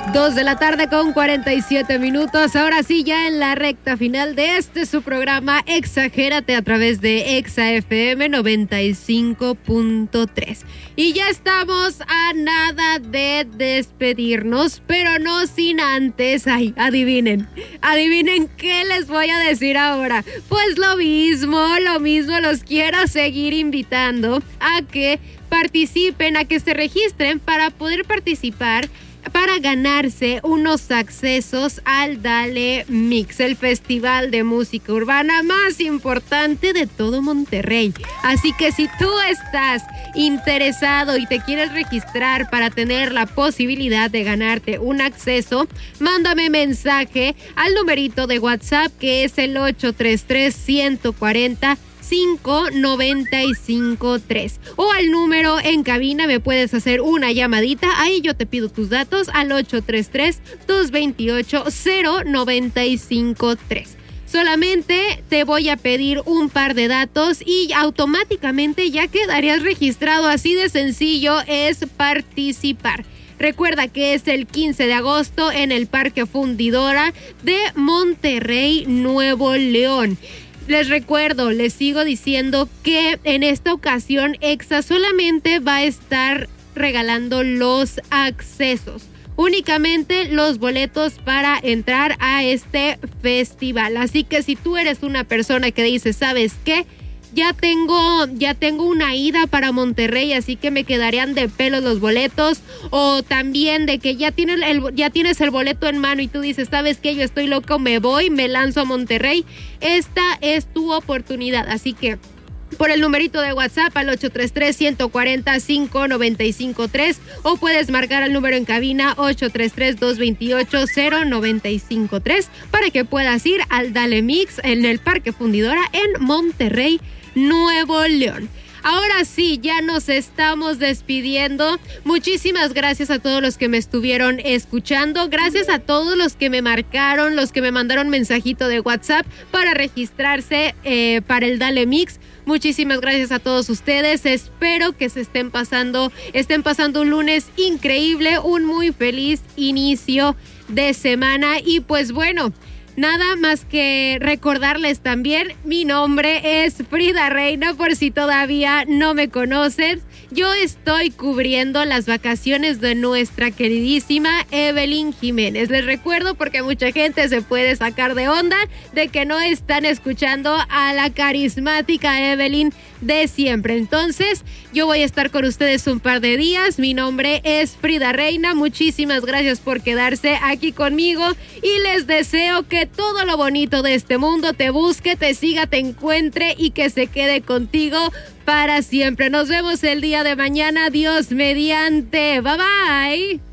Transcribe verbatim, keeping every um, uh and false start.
Dos de la tarde con cuarenta y siete minutos. Ahora sí, ya en la recta final de este su programa Exagérate a través de Exa F M noventa y cinco punto tres. Y ya estamos a nada de despedirnos, pero no sin antes. Ay, adivinen, adivinen qué les voy a decir ahora. Pues lo mismo, lo mismo, los quiero seguir invitando a que participen, a que se registren para poder participar, para ganarse unos accesos al Dale Mix, el festival de música urbana más importante de todo Monterrey. Así que si tú estás interesado y te quieres registrar para tener la posibilidad de ganarte un acceso, mándame mensaje al numerito de WhatsApp que es el ocho tres tres, uno cuatro cero, cinco nueve cinco tres, o al número en cabina me puedes hacer una llamadita, ahí yo te pido tus datos al ocho tres tres, dos dos ocho, cero nueve cinco tres. Solamente te voy a pedir un par de datos y automáticamente ya quedarías registrado. Así de sencillo es participar. Recuerda que es el quince de agosto en el Parque Fundidora de Monterrey, Nuevo León. Les recuerdo, les sigo diciendo que en esta ocasión Exa solamente va a estar regalando los accesos, únicamente los boletos para entrar a este festival. Así que si tú eres una persona que dice, ¿sabes qué? Ya tengo, ya tengo una ida para Monterrey, así que me quedarían de pelos los boletos, o también de que ya tienes el, ya tienes el boleto en mano y tú dices, ¿sabes qué? Yo estoy loco, me voy, me lanzo a Monterrey. Esta es tu oportunidad, así que por el numerito de WhatsApp al ocho tres tres, uno cuatro cero, cinco nueve cinco tres, o puedes marcar al número en cabina ocho tres tres, dos dos ocho, cero nueve cinco tres para que puedas ir al Dale Mix en el Parque Fundidora en Monterrey, Nuevo León. Ahora sí, ya nos estamos despidiendo. Muchísimas gracias a todos los que me estuvieron escuchando. Gracias a todos los que me marcaron, los que me mandaron mensajito de WhatsApp para registrarse eh, para el Dale Mix. Muchísimas gracias a todos ustedes. Espero que se estén pasando, estén pasando un lunes increíble, un muy feliz inicio de semana. Y pues bueno, nada más que recordarles también, mi nombre es Frida Reina, por si todavía no me conocen. Yo estoy cubriendo las vacaciones de nuestra queridísima Evelyn Jiménez. Les recuerdo porque mucha gente se puede sacar de onda de que no están escuchando a la carismática Evelyn de siempre. Entonces, yo voy a estar con ustedes un par de días. Mi nombre es Frida Reina. Muchísimas gracias por quedarse aquí conmigo y les deseo que todo lo bonito de este mundo te busque, te siga, te encuentre y que se quede contigo para siempre. Nos vemos el día de mañana. Dios mediante. Bye bye.